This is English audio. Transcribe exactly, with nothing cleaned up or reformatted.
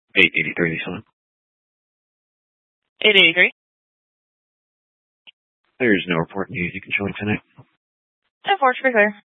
eight eighty-three Nissan. eight eighty-three. There's no report needed. You can join tonight. ten four, to be clear.